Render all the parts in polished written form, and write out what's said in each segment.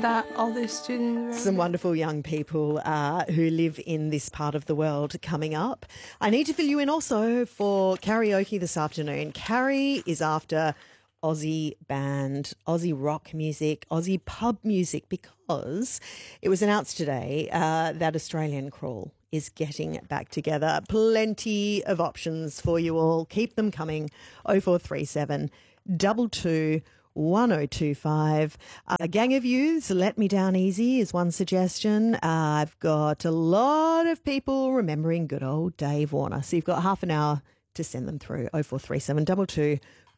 that all the students... Some wonderful young people who live in this part of the world coming up. I need to fill you in also for karaoke this afternoon. Carrie is after Aussie band, Aussie rock music, Aussie pub music, because it was announced today that Australian Crawl is getting back together. Plenty of options for you all. Keep them coming. 0437 22 1025. A gang of youths, Let Me Down Easy is one suggestion. I've got a lot of people remembering good old Dave Warner. So you've got half an hour to send them through. 0437 22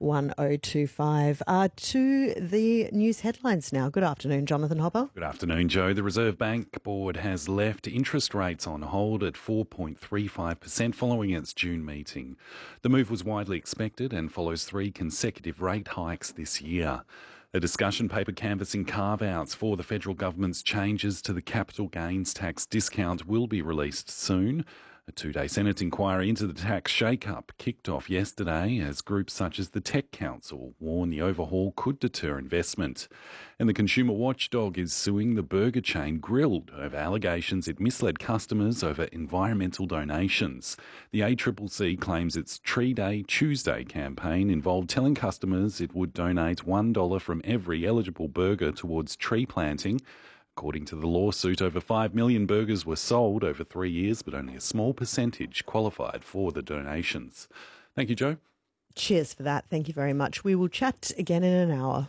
1025. To the news headlines now. Good afternoon, Jonathan Hopper. Good afternoon, Joe. The Reserve Bank Board has left interest rates on hold at 4.35% following its June meeting. The move was widely expected and follows 3 consecutive rate hikes this year. A discussion paper canvassing carve-outs for the federal government's changes to the capital gains tax discount will be released soon. A 2-day Senate inquiry into the tax shake-up kicked off yesterday as groups such as the Tech Council warn the overhaul could deter investment. And the consumer watchdog is suing the burger chain Grilled over allegations it misled customers over environmental donations. The ACCC claims its Tree Day Tuesday campaign involved telling customers it would donate $1 from every eligible burger towards tree planting. According to the lawsuit, over 5 million burgers were sold over 3 years, but only a small percentage qualified for the donations. Thank you, Joe. Cheers for that. Thank you very much. We will chat again in an hour.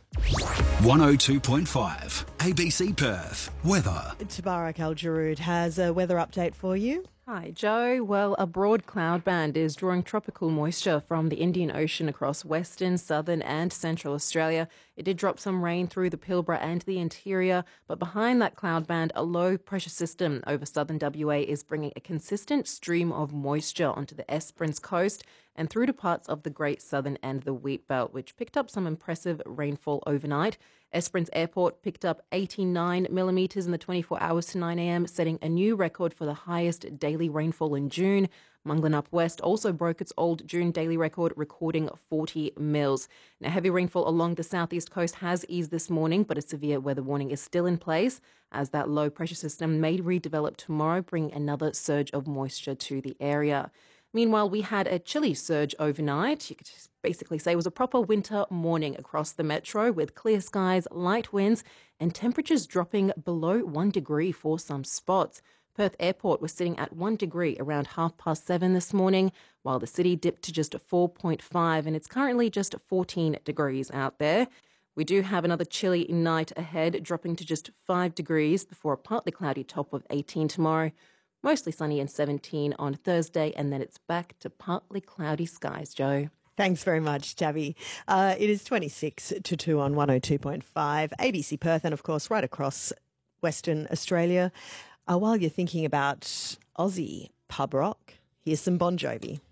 102.5 ABC Perth. Weather. Tabarak Al-Jarood has a weather update for you. Hi, Joe. Well, a broad cloud band is drawing tropical moisture from the Indian Ocean across western, southern and central Australia. It did drop some rain through the Pilbara and the interior, but behind that cloud band, a low pressure system over southern WA is bringing a consistent stream of moisture onto the Esperance coast and through to parts of the Great Southern and the Wheat Belt, which picked up some impressive rainfall overnight. Esperance Airport picked up 89 millimetres in the 24 hours to 9 a.m, setting a new record for the highest daily rainfall in June. Munglan Up West also broke its old June daily record, recording 40 mils. Now, heavy rainfall along the southeast coast has eased this morning, but a severe weather warning is still in place as that low pressure system may redevelop tomorrow, bringing another surge of moisture to the area. Meanwhile, we had a chilly surge overnight. You could just basically say it was a proper winter morning across the metro with clear skies, light winds and temperatures dropping below 1 degree for some spots. Perth Airport was sitting at 1 degree around 7:30 this morning, while the city dipped to just 4.5 and it's currently just 14 degrees out there. We do have another chilly night ahead, dropping to just 5 degrees before a partly cloudy top of 18 tomorrow. Mostly sunny and 17 on Thursday, and then it's back to partly cloudy skies, Joe. Thanks very much, Tabby. It is 26 to 2 on 102.5 ABC Perth and, of course, right across Western Australia. While you're thinking about Aussie pub rock, here's some Bon Jovi.